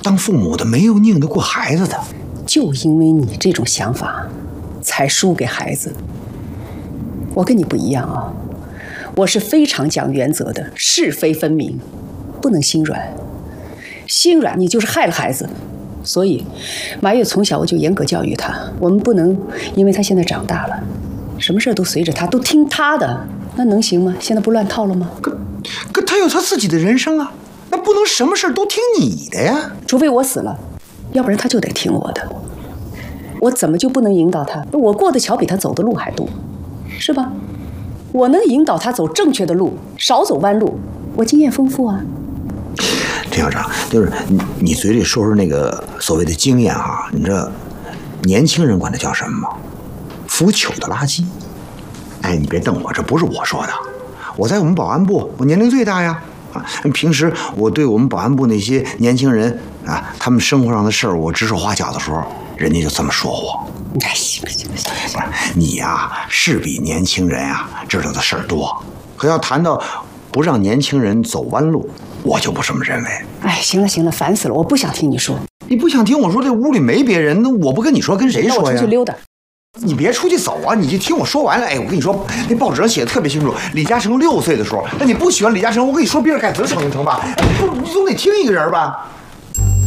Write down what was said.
当父母的没有拧得过孩子的。 就因为你这种想法，才输给孩子。我跟你不一样啊，我是非常讲原则的，是非分明，不能心软。心软你就是害了孩子。所以，马月从小我就严格教育他，我们不能因为他现在长大了，什么事都随着他，都听他的，那能行吗？现在不乱套了吗？ 可他有他自己的人生啊，那不能什么事都听你的呀。 除非我死了，要不然他就得听我的。我怎么就不能引导他？我过的桥比他走的路还多，是吧？我能引导他走正确的路，少走弯路，我经验丰富啊。 陈校长，就是你嘴里说那个所谓的经验哈，你知道年轻人管它叫什么吗？腐朽的垃圾。哎，你别瞪我，这不是我说的，我在我们保安部，我年龄最大呀。啊，平时我对我们保安部那些年轻人啊，他们生活上的事儿，我指手画脚的时候，人家就这么说我。 哎，行了行了行了行了， 你呀是比年轻人啊知道的事儿多，可要谈到不让年轻人走弯路，我就不这么认为。 哎，行了行了，烦死了，我不想听你说。 你不想听我说，这屋里没别人，那我不跟你说，跟谁说呀？ 那我出去溜达。 你别出去走啊！你就听我说完了。哎，我跟你说，那报纸上写的特别清楚，李嘉诚6岁的时候，那你不喜欢李嘉诚，我跟你说比尔盖茨成吧？你总得听一个人吧。